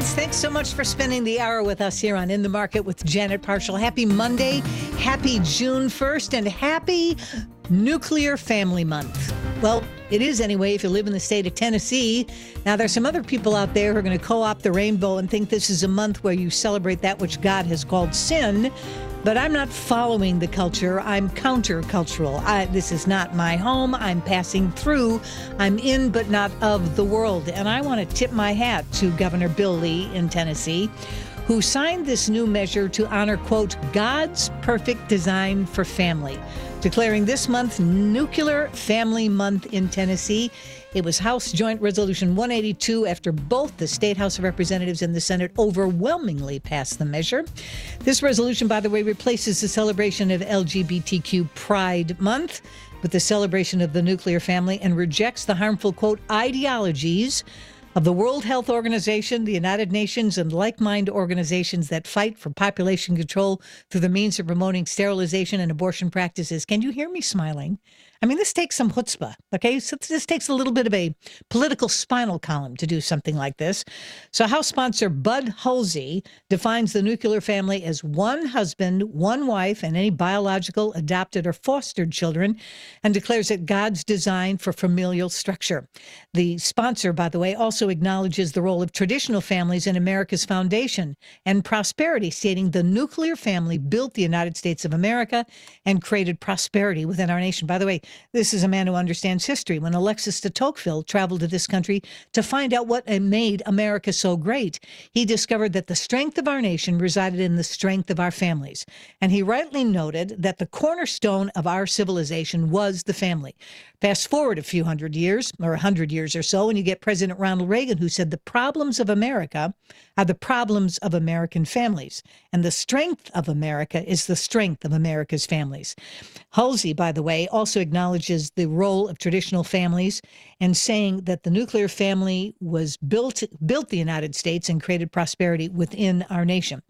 Thanks so much for spending the hour with us here on In the Market with Janet Parshall. Happy Monday, happy June 1st, and happy Nuclear Family Month. Well, it is anyway if you live in the state of Tennessee. Now, there's some other people out there who are going to co-opt the rainbow and think this is a month where you celebrate that which God has called sin. But I'm not following the culture. I'm countercultural. This is not my home. I'm passing through. I'm in but not of the world. And I want to tip my hat to Governor Bill Lee in Tennessee, who signed this new measure to honor, quote, God's perfect design for family, declaring this month Nuclear Family Month in Tennessee. It was House Joint Resolution 182 after both the State House of Representatives and the Senate overwhelmingly passed the measure. This resolution, by the way, replaces the celebration of LGBTQ Pride Month with the celebration of the nuclear family and rejects the harmful, quote, ideologies of the World Health Organization, the United Nations, and like-minded organizations that fight for population control through the means of promoting sterilization and abortion practices. Can you hear me smiling? I mean, this takes some chutzpah, okay? So this takes a little bit of a political spinal column to do something like this. So House sponsor Bud Hulsey defines the nuclear family as one husband, one wife, and any biological, adopted, or fostered children, and declares it God's design for familial structure. The sponsor, by the way, also acknowledges the role of traditional families in America's foundation and prosperity, stating the nuclear family built the United States of America and created prosperity within our nation. By the way, this is a man who understands history. When Alexis de Tocqueville traveled to this country to find out what made America so great, he discovered that the strength of our nation resided in the strength of our families. And he rightly noted that the cornerstone of our civilization was the family. Fast forward a few hundred years, or 100 years or so, and you get President Ronald Reagan, who said the problems of America are the problems of American families. And the strength of America is the strength of America's families. Hulsey, by the way, also acknowledges the role of traditional families and saying that the nuclear family was built the United States and created prosperity within our nation.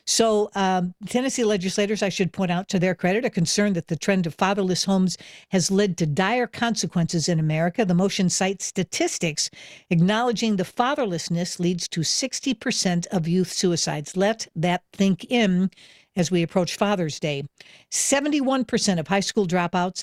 So Tennessee legislators, I should point out to their credit, are concerned that the trend of fatherless homes has led to dire consequences in America. The motion cites statistics acknowledging the fatherlessness leads to 60% of youth suicides. Let that think in as we approach Father's Day. 71% of high school dropouts,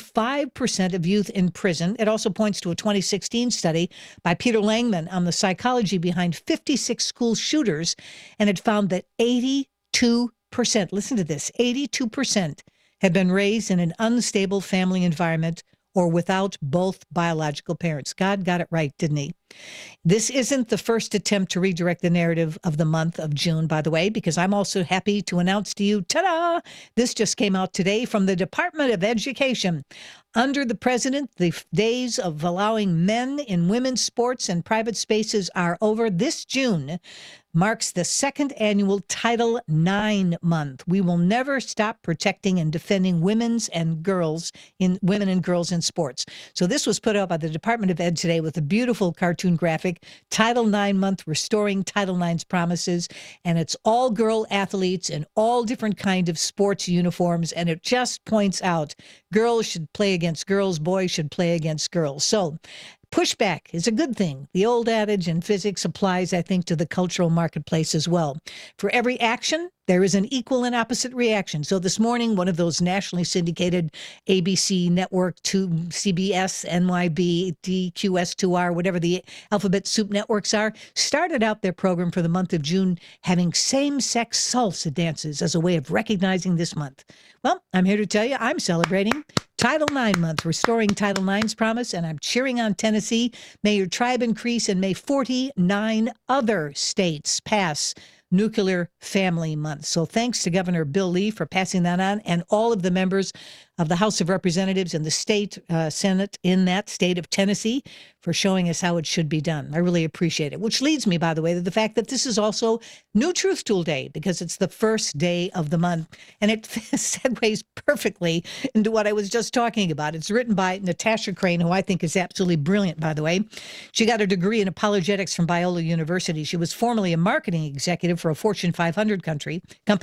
85% of youth in prison. It also points to a 2016 study by Peter Langman on the psychology behind 56 school shooters, and it found that 82%, listen to this, 82% have been raised in an unstable family environment or without both biological parents. God got it right, didn't he? This isn't the first attempt to redirect the narrative of the month of June, by the way, because I'm also happy to announce to you, ta-da! This just came out today from the Department of Education. Under the president, the days of allowing men in women's sports and private spaces are over. This June marks the second annual Title IX month. We will never stop protecting and defending women and girls in sports. So this was put out by the Department of Ed today with a beautiful cartoon graphic, Title IX month, restoring Title IX's promises. And it's all girl athletes in all different kind of sports uniforms. And it just points out girls should play against girls, boys should play against girls. So pushback is a good thing. The old adage in physics applies, I think, to the cultural marketplace as well. For every action, there is an equal and opposite reaction. So this morning, one of those nationally syndicated ABC network, CBS, NYB, DQS2R, whatever the alphabet soup networks are, started out their program for the month of June having same-sex salsa dances as a way of recognizing this month. Well, I'm here to tell you I'm celebrating Title IX month, restoring Title IX's promise, and I'm cheering on Tennessee. May your tribe increase, and may 49 other states pass Nuclear Family Month. So thanks to Governor Bill Lee for passing that on, and all of the members of the House of Representatives and the state Senate in that state of Tennessee for showing us how it should be done. I really appreciate it. Which leads me, by the way, to the fact that this is also New Truth Tool Day because it's the first day of the month. And it segues perfectly into what I was just talking about. It's written by Natasha Crane, who I think is absolutely brilliant, by the way. She got her degree in apologetics from Biola University. She was formerly a marketing executive for a Fortune 500 company.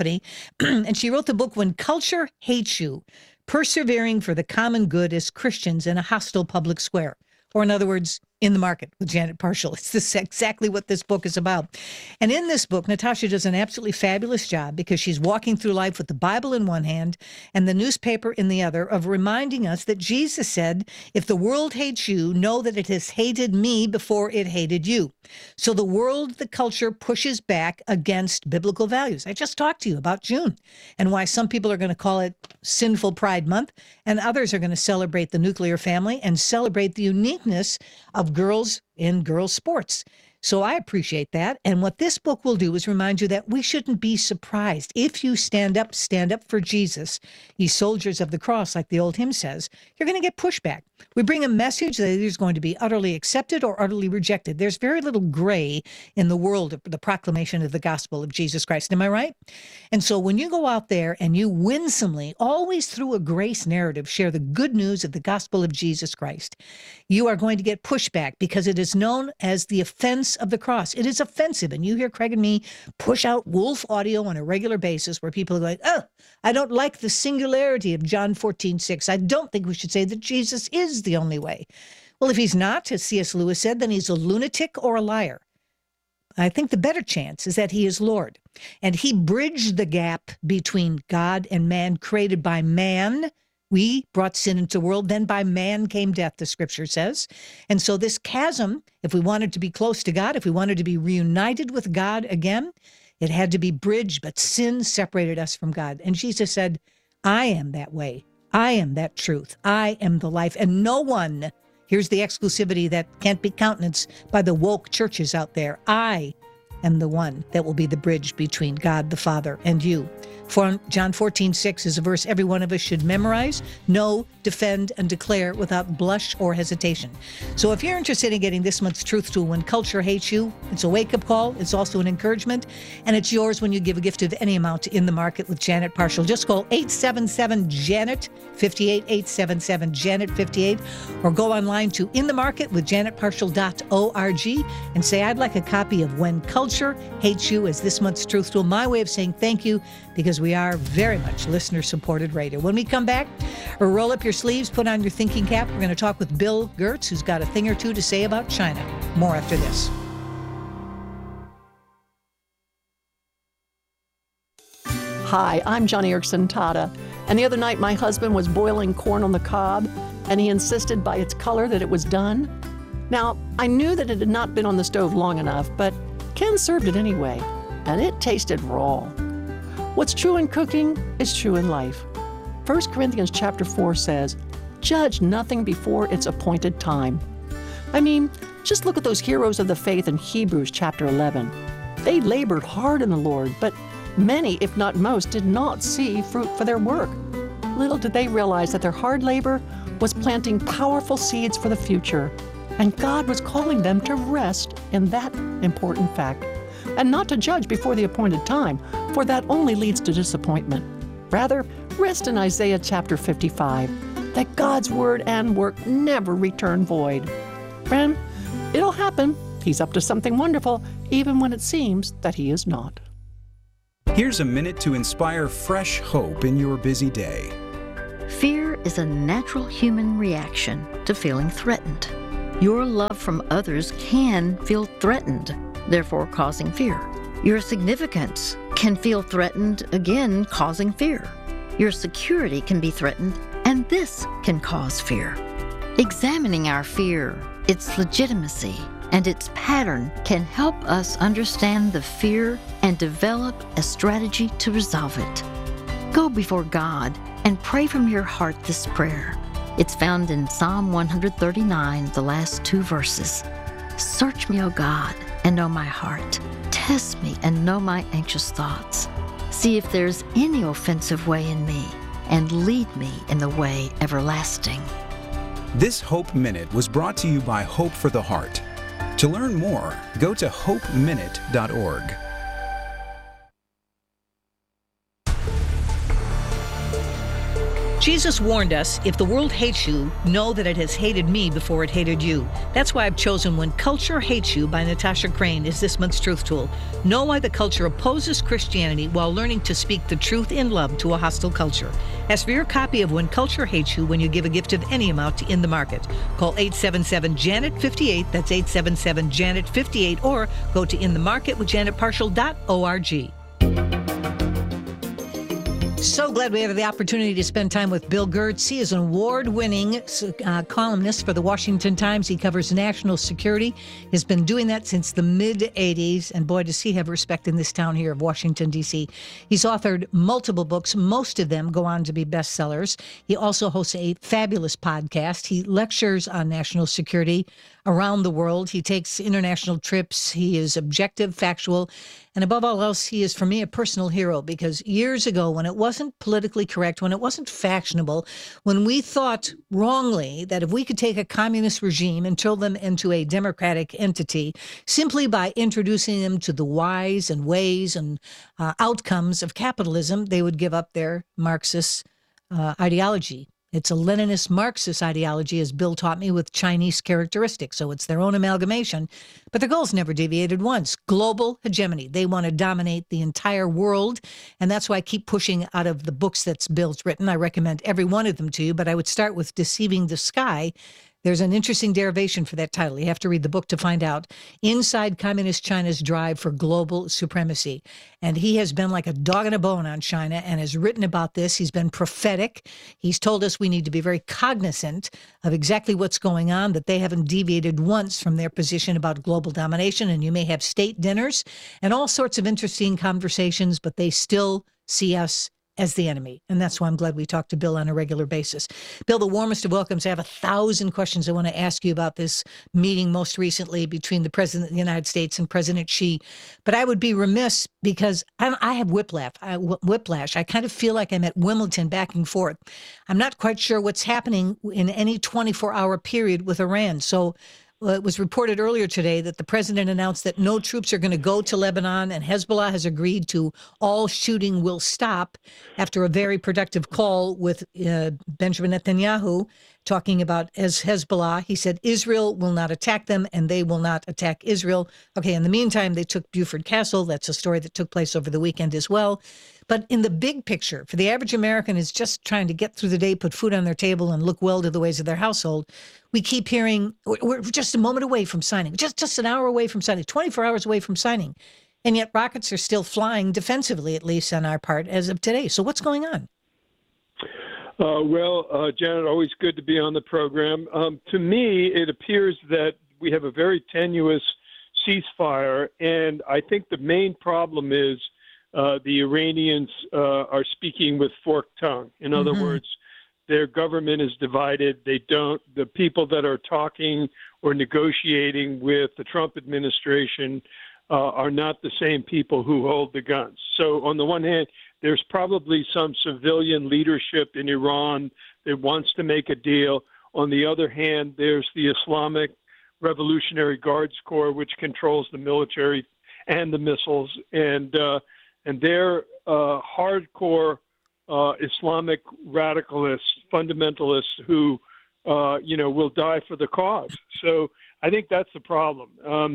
And she wrote the book, When Culture Hates You, Persevering for the Common Good as Christians in a Hostile Public Square. Or in other words, In the Market with Janet Parshall. It's this exactly what this book is about. And in this book, Natasha does an absolutely fabulous job because she's walking through life with the Bible in one hand and the newspaper in the other of reminding us that Jesus said, if the world hates you, know that it has hated me before it hated you. So the world, the culture pushes back against biblical values. I just talked to you about June and why some people are going to call it Sinful Pride Month and others are going to celebrate the nuclear family and celebrate the uniqueness of girls in girls' sports. So I appreciate that. And what this book will do is remind you that we shouldn't be surprised. If you stand up for Jesus, ye soldiers of the cross, like the old hymn says, you're going to get pushback. We bring a message that is going to be utterly accepted or utterly rejected. There's very little gray in the world of the proclamation of the gospel of Jesus Christ. Am I right? And so when you go out there and you winsomely, always through a grace narrative, share the good news of the gospel of Jesus Christ, you are going to get pushback because it is known as the offense of the cross. It is offensive. And you hear Craig and me push out wolf audio on a regular basis where people are going, oh, I don't like the singularity of John 14:6. I don't think we should say that Jesus is the only way. Well, if he's not, as C.S. Lewis said, then he's a lunatic or a liar. I think the better chance is that he is Lord. And he bridged the gap between God and man, created by man. We brought sin into the world, then by man came death, the scripture says. And so this chasm, if we wanted to be close to God, if we wanted to be reunited with God again, it had to be bridged, but sin separated us from God. And Jesus said, I am that way. I am that truth. I am the life. And no one, here's the exclusivity that can't be countenanced by the woke churches out there. I am the one that will be the bridge between God the Father and you. For John 14:6 is a verse every one of us should memorize, know, defend, and declare without blush or hesitation. So if you're interested in getting this month's Truth Tool, When Culture Hates You, it's a wake-up call, it's also an encouragement, and it's yours when you give a gift of any amount to In the Market with Janet Parshall. Just call 877-JANET-58, 877-JANET-58, or go online to inthemarketwithjanetparshall.org and say, I'd like a copy of When Culture Hates You as this month's Truth Tool. My way of saying thank you, because we are very much listener-supported radio. When we come back, roll up your sleeves, put on your thinking cap. We're going to talk with Bill Gertz, who's got a thing or two to say about China. More after this. Hi, I'm Johnny Erickson Tata, and the other night my husband was boiling corn on the cob, and he insisted by its color that it was done. Now, I knew that it had not been on the stove long enough, but Ken served it anyway, and it tasted raw. What's true in cooking is true in life. 1 Corinthians chapter 4 says, judge nothing before its appointed time. I mean, just look at those heroes of the faith in Hebrews chapter 11. They labored hard in the Lord, but many, if not most, did not see fruit for their work. Little did they realize that their hard labor was planting powerful seeds for the future, and God was calling them to rest in that important fact, and not to judge before the appointed time, for that only leads to disappointment. Rather, rest in Isaiah chapter 55, that God's word and work never return void. Friend, it'll happen. He's up to something wonderful, even when it seems that he is not. Here's a minute to inspire fresh hope in your busy day. Fear is a natural human reaction to feeling threatened. Your love from others can feel threatened, therefore causing fear. Your significance can feel threatened, again causing fear. Your security can be threatened, and this can cause fear. Examining our fear, its legitimacy, and its pattern can help us understand the fear and develop a strategy to resolve it. Go before God and pray from your heart this prayer. It's found in Psalm 139, the last 2 verses. Search me, O God, and know my heart. Test me and know my anxious thoughts. See if there's any offensive way in me, and lead me in the way everlasting. This Hope Minute was brought to you by Hope for the Heart. To learn more, go to hopeminute.org. Jesus warned us, if the world hates you, know that it has hated me before it hated you. That's why I've chosen When Culture Hates You by Natasha Crane as this month's Truth Tool. Know why the culture opposes Christianity while learning to speak the truth in love to a hostile culture. Ask for your copy of When Culture Hates You when you give a gift of any amount to In the Market. Call 877-JANET-58, that's 877-JANET-58, or go to inthemarketwithjanetparshall.org. So glad we have the opportunity to spend time with Bill Gertz. He is an award-winning columnist for the Washington Times. He covers national security. He's been doing that since the mid-'80s. And boy, does he have respect in this town here of Washington, D.C. He's authored multiple books. Most of them go on to be bestsellers. He also hosts a fabulous podcast. He lectures on national security around the world. He takes international trips. He is objective, factual, and above all else, he is, for me, a personal hero, because years ago, when it wasn't politically correct, when it wasn't fashionable, when we thought wrongly that if we could take a communist regime and turn them into a democratic entity simply by introducing them to the whys and ways and outcomes of capitalism, they would give up their Marxist ideology. It's a Leninist Marxist ideology, as Bill taught me, with Chinese characteristics. So it's their own amalgamation. But their goals never deviated once. Global hegemony. They want to dominate the entire world. And that's why I keep pushing out of the books that's Bill's written. I recommend every one of them to you, but I would start with Deceiving the Sky. There's an interesting derivation for that title. You have to read the book to find out. Inside Communist China's Drive for Global Supremacy. And he has been like a dog in a bone on China and has written about this. He's been prophetic. He's told us we need to be very cognizant of exactly what's going on, that they haven't deviated once from their position about global domination. And you may have state dinners and all sorts of interesting conversations, but they still see us as the enemy. And that's why I'm glad we talk to Bill on a regular basis. Bill, the warmest of welcomes. I have 1,000 questions I want to ask you about this meeting most recently between the President of the United States and President Xi. But I would be remiss because I have whiplash. I kind of feel like I'm at Wimbledon back and forth. I'm not quite sure what's happening in any 24-hour period with Iran. So it was reported earlier today that the president announced that no troops are going to go to Lebanon, and Hezbollah has agreed to all shooting will stop after a very productive call with Benjamin Netanyahu talking about as Hezbollah. He said Israel will not attack them and they will not attack Israel. Okay, in the meantime, they took Beaufort Castle. That's a story that took place over the weekend as well. But in the big picture, for the average American is just trying to get through the day, put food on their table, and look well to the ways of their household, we keep hearing we're just a moment away from signing, just an hour away from signing, 24 hours away from signing. And yet rockets are still flying defensively, at least on our part, as of today. So what's going on? Janet, always good to be on the program. To me, it appears that we have a very tenuous ceasefire, and I think the main problem is the Iranians are speaking with forked tongue. In other words, their government is divided. The people that are talking or negotiating with the Trump administration are not the same people who hold the guns. So on the one hand, there's probably some civilian leadership in Iran that wants to make a deal. On the other hand, there's the Islamic Revolutionary Guards Corps, which controls the military and the missiles, and they're hardcore Islamic radicalists, fundamentalists who, will die for the cause. So I think that's the problem.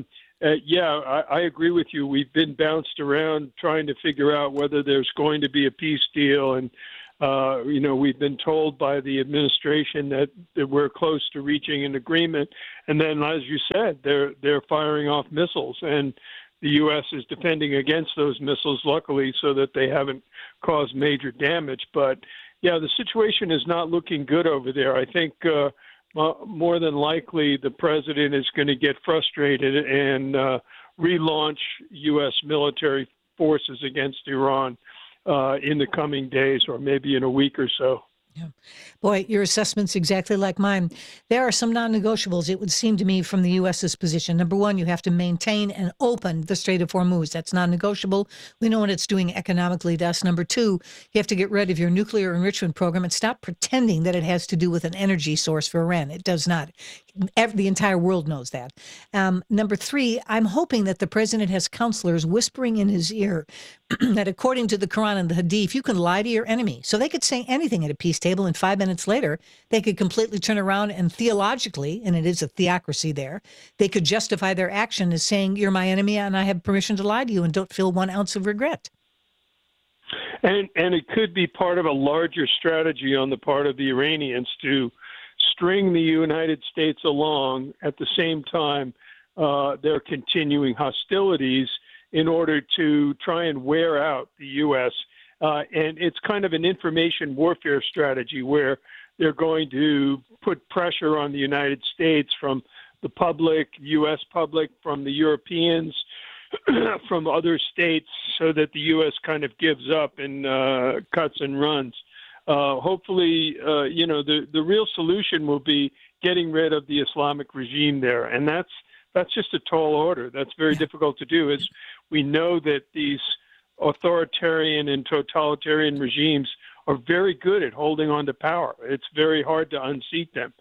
I agree with you. We've been bounced around trying to figure out whether there's going to be a peace deal. And, we've been told by the administration that we're close to reaching an agreement. And then, as you said, they're firing off missiles. And the U.S. is defending against those missiles, luckily, so that they haven't caused major damage. But, the situation is not looking good over there. I think more than likely the president is going to get frustrated and relaunch U.S. military forces against Iran in the coming days or maybe in a week or so. Yeah. Boy, your assessment's exactly like mine. There are some non-negotiables, it would seem to me, from the U.S.'s position. Number one, you have to maintain and open the Strait of Hormuz. That's non-negotiable. We know what it's doing economically to us. Number two, you have to get rid of your nuclear enrichment program and stop pretending that it has to do with an energy source for Iran. It does not. The entire world knows that. Number three, I'm hoping that the president has counselors whispering in his ear that according to the Quran and the Hadith, you can lie to your enemy. So they could say anything at a peace table. table, and 5 minutes later, they could completely turn around and theologically, and it is a theocracy there, they could justify their action as saying, you're my enemy and I have permission to lie to you and don't feel 1 ounce of regret. And it could be part of a larger strategy on the part of the Iranians to string the United States along at the same time they're continuing hostilities in order to try and wear out the U.S. And it's kind of an information warfare strategy where they're going to put pressure on the United States from the public, U.S. public, from the Europeans, from other states, so that the U.S. kind of gives up and cuts and runs. Hopefully, the real solution will be getting rid of the Islamic regime there. And that's just a tall order. That's very difficult to do. As we know that these authoritarian and totalitarian regimes are very good at holding on to power. It's very hard to unseat them.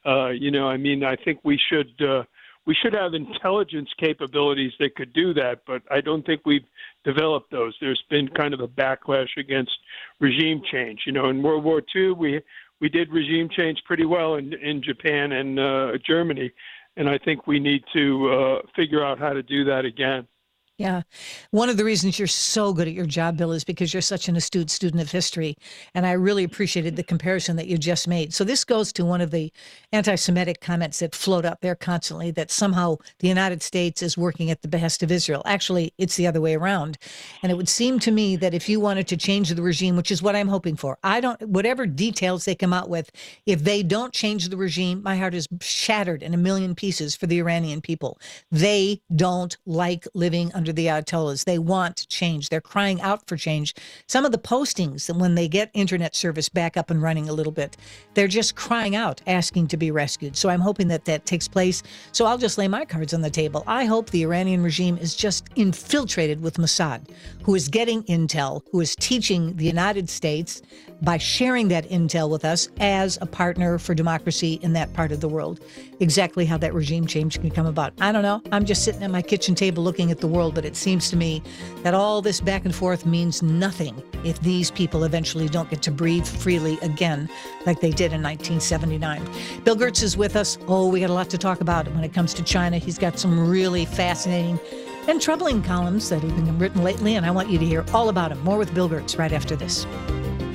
I think we should have intelligence capabilities that could do that, but I don't think we've developed those. There's been kind of a backlash against regime change. In World War II, we did regime change pretty well in Japan and Germany, and I think we need to figure out how to do that again. Yeah. One of the reasons you're so good at your job, Bill, is because you're such an astute student of history. And I really appreciated the comparison that you just made. So this goes to one of the anti-Semitic comments that float up there constantly, that somehow the United States is working at the behest of Israel. Actually, it's the other way around. And it would seem to me that if you wanted to change the regime, which is what I'm hoping for, whatever details they come out with, if they don't change the regime, my heart is shattered in a million pieces for the Iranian people. They don't like living under the Ayatollahs. They want change. They're crying out for change. Some of the postings, when they get internet service back up and running a little bit, they're just crying out, asking to be rescued. So I'm hoping that takes place. So I'll just lay my cards on the table. I hope the Iranian regime is just infiltrated with Mossad, who is getting intel, who is teaching the United States by sharing that intel with us as a partner for democracy in that part of the world. Exactly how that regime change can come about, I don't know. I'm just sitting at my kitchen table looking at the world, but it seems to me that all this back and forth means nothing if these people eventually don't get to breathe freely again like they did in 1979. Bill Gertz is with us. We got a lot to talk about when it comes to China. He's got some really fascinating and troubling columns that have been written lately, and I want you to hear all about them. More with Bill Gertz right after this.